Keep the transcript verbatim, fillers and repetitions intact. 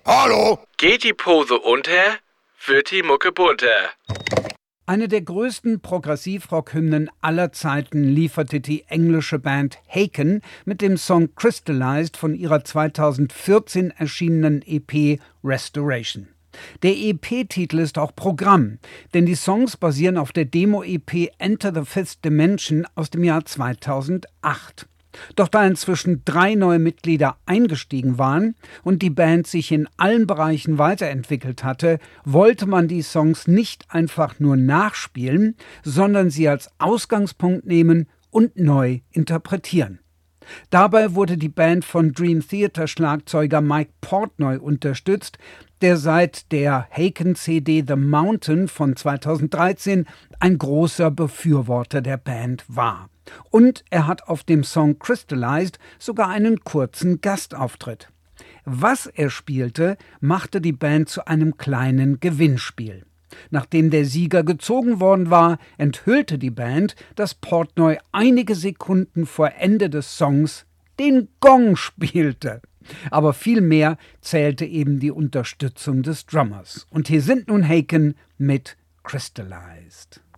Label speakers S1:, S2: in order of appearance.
S1: Hallo?
S2: Geht die Pose unter, wird die Mucke bunter.
S3: Eine der größten Progressiv-Rock-Hymnen aller Zeiten lieferte die englische Band Haken mit dem Song Crystallized von ihrer zweitausendvierzehn erschienenen E P Restoration. Der E P-Titel ist auch Programm, denn die Songs basieren auf der Demo-E P Enter the Fifth Dimension aus dem Jahr zweitausendacht. Doch da inzwischen drei neue Mitglieder eingestiegen waren und die Band sich in allen Bereichen weiterentwickelt hatte, wollte man die Songs nicht einfach nur nachspielen, sondern sie als Ausgangspunkt nehmen und neu interpretieren. Dabei wurde die Band von Dream Theater Schlagzeuger Mike Portnoy unterstützt, der seit der Haken-C D The Mountain von zweitausenddreizehn ein großer Befürworter der Band war. Und er hat auf dem Song Crystallized sogar einen kurzen Gastauftritt. Was er spielte, machte die Band zu einem kleinen Gewinnspiel. Nachdem der Sieger gezogen worden war, enthüllte die Band, dass Portnoy einige Sekunden vor Ende des Songs den Gong spielte. Aber viel mehr zählte eben die Unterstützung des Drummers. Und hier sind nun Haken mit Crystallized.